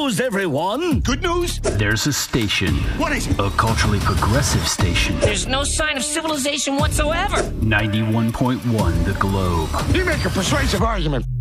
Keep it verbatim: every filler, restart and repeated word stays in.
news, everyone! Good news? There's a station. What is it? A culturally progressive station. There's no sign of civilization whatsoever. ninety-one point one The Globe. You make a persuasive argument.